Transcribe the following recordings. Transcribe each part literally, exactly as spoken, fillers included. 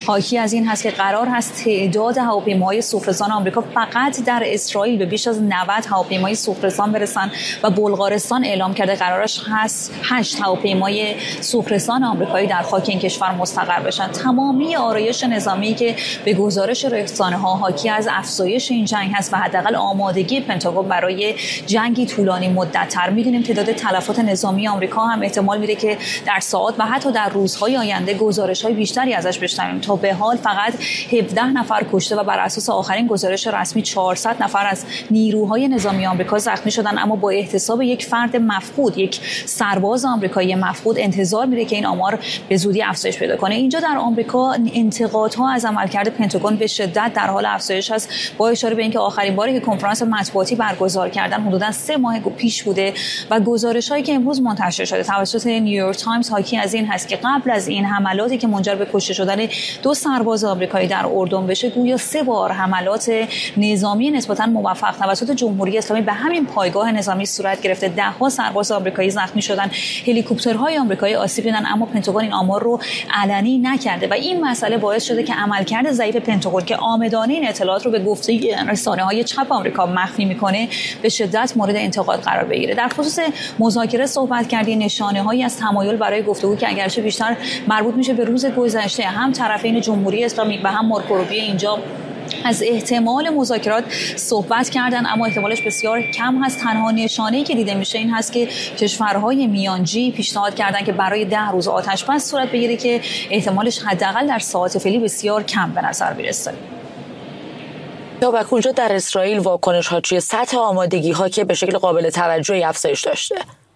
حاکی از این هست که قرار هست تعداد هواپیماهای سوخت‌رسان آمریکا فقط در اسرائیل به بیش از نود هواپیمای سوخت‌رسان برسن و بلغارستان اعلام کرده قرارش هست هشت هواپیمای سوخت‌رسان آمریکایی در خاک این کشور مستقر بشن. تمامی آرایش نظامی که به گزارش رسانه‌ها حاکی از افزایش این جنگ هست و حداقل آمادگی پنتاگون برای جنگی طولانی مدت‌تر. می‌دونیم تعداد تلفات نظامی آمریکا هم احتمال میره که در ساعات و حتی در روزهای آینده گزارش‌های بیشتری ازش بشنویم. تا به حال فقط هفده نفر کشته و بر اساس آخرین گزارش رسمی چهارصد نفر از نیروهای نظامی آمریکا زخمی شدن، اما با احتساب یک فرد مفقود، یک سرباز آمریکایی مفقود، انتظار میره که این آمار به زودی افزایش پیدا کنه. اینجا در آمریکا انتقادها از عملکرد پنتاگون به شدت در حال افزایش است، با اشاره به اینکه آخرین باری که کنفرانس مطبوعاتی برگزار کردن حدوداً سه ماه پیش بوده و گزارش‌هایی که امروز منتشر شده توسط نیویورک تایمز حاکی از این هست که قبل از این حملاتی که منجر به کشته شدن دو سرباز آمریکایی در اردن بشه، گویا سه بار حملات نظامی نسبتاً موفق توسط جمهوری اسلامی به همین پایگاه نظامی صورت گرفته. ده‌ها سرباز آمریکایی زخمی شدن، هلیکوپترهای آمریکایی آسیب دیدن، اما پنتاگون این آمار رو علنی نکرده و این مسئله باعث شده که عملکرد ضعیف پنتاگون که عامدانه این اطلاعات رو به گفته رسانه‌های چپ آمریکا مخفی می‌کنه به شدت مورد انتقاد قرار بگیره. در خصوص مذاکره صحبت کردیم، نشانه‌هایی از تمایل برای گفتگو که اگرچه بیشتر مربوط میشه به روز گذشته، هم طرفین جمهوری اسلامی و هم مارکو روبیو اینجا از احتمال مذاکرات صحبت کردن، اما احتمالش بسیار کم هست. تنها نشانه‌ای که دیده میشه این هست که کشورهای میانجی پیشنهاد کردن که برای ده روز آتش بس صورت بگیره که احتمالش حداقل در ساعات فعلی بسیار کم به نظر میرسه. تا به اونجا در اسرائیل واکنش ها چیه؟ سطح آمادگی ها که به شکل قابل توجهی افزایش داشته؟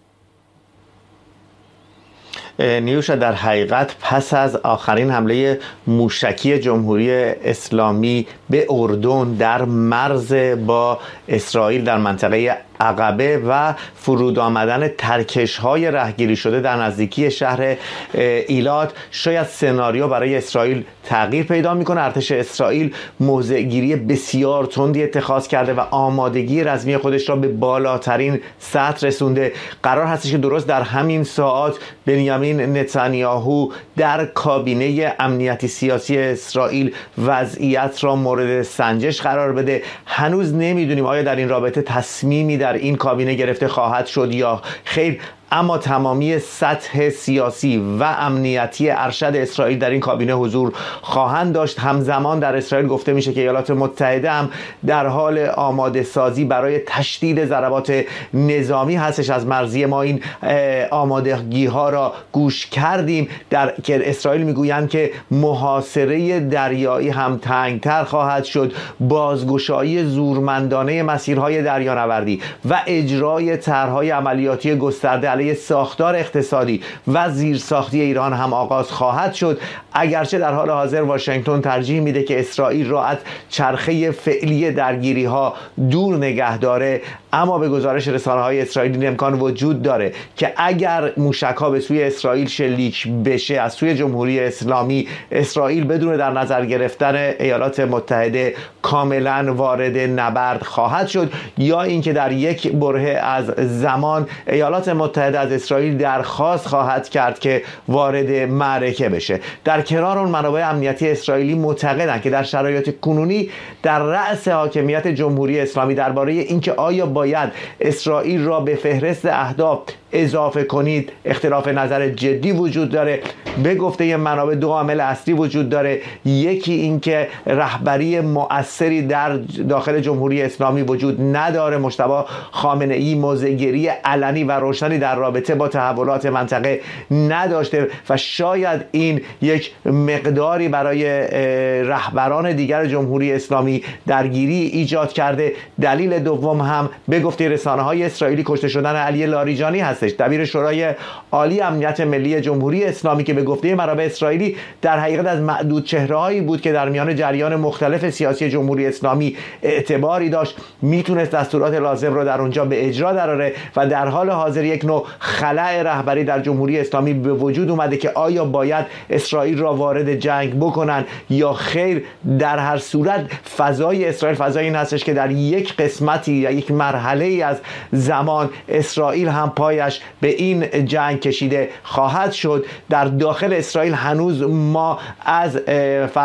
نیوشا، در حقیقت پس از آخرین حمله موشکی جمهوری اسلامی به اردن در مرز با اسرائیل در منطقه عقبه و فرود آمدن ترکش‌های رهگیری شده در نزدیکی شهر ایلات، شاید سناریو برای اسرائیل تغییر پیدا میکنه. ارتش اسرائیل موضع‌گیری بسیار تندی اتخاذ کرده و آمادگی رزمی خودش را به بالاترین سطح رسونده. قرار هستش که درست در همین ساعات بنیامین نتانیاهو در کابینه امنیتی سیاسی اسرائیل وضعیت را مورد سنجش قرار بده. هنوز نمیدونیم آیا در این رابطه تصمیمی در این کابینه گرفته خواهد شد یا خیر، اما تمامی سطح سیاسی و امنیتی ارشد اسرائیل در این کابینه حضور خواهند داشت. همزمان در اسرائیل گفته میشه که ایالات متحده هم در حال آماده سازی برای تشدید ضربات نظامی هستش. از مرزی ما این آمادگی ها را گوش کردیم. در که اسرائیل میگویند که محاصره دریایی هم تنگتر خواهد شد، بازگشایی زورمندانه مسیرهای دریانوردی و اجرای طرح‌های عملیاتی گسترده علیه ساختار اقتصادی و زیرساختی ایران هم آغاز خواهد شد. اگرچه در حال حاضر واشنگتن ترجیح میده که اسرائیل را از چرخه فعلی درگیری ها دور نگه داره، اما به گزارش رسانه‌های اسرائیلی این امکان وجود داره که اگر موشک‌ها به سوی اسرائیل شلیک بشه از سوی جمهوری اسلامی، اسرائیل بدون در نظر گرفتن ایالات متحده کاملا وارد نبرد خواهد شد، یا اینکه در یک برهه از زمان ایالات متحده از اسرائیل درخواست خواهد کرد که وارد معرکه بشه. در کنار اون منابع امنیتی اسرائیلی معتقدند که در شرایط کنونی در رأس حاکمیت جمهوری اسلامی درباره اینکه آیا باید اسرائیل را به فهرست اهداف اضافه کنید اختلاف نظر جدی وجود داره. به گفته منابع دو عامل اصلی وجود داره. یکی اینکه رهبری مؤثری در داخل جمهوری اسلامی وجود نداره. مجتبی خامنه‌ای موضع‌گیری علنی و روشنی در رابطه با تحولات منطقه نداشته و شاید این یک مقداری برای رهبران دیگر جمهوری اسلامی درگیری ایجاد کرده. دلیل دوم هم به گفته رسانه‌های اسرائیلی کشته شدن علی لاریجانی هستش، دبیر شورای عالی امنیت ملی جمهوری اسلامی، که به گفته منابع اسرائیلی در حقیقت از معدود چهره‌هایی بود که در میان جریان مختلف سیاسی جمهوری اسلامی اعتباری داشت، میتونست دستورات لازم رو در اونجا به اجرا دراره و در حال حاضر یک نوع خلأ رهبری در جمهوری اسلامی به وجود اومده که آیا باید اسرائیل را وارد جنگ بکنن یا خیر. در هر صورت فضای اسرائیل فضای این هستش که در یک قسمتی یا یک مرحله از زمان اسرائیل هم پایش به این جنگ کشیده خواهد شد. در داخل اسرائیل هنوز ما از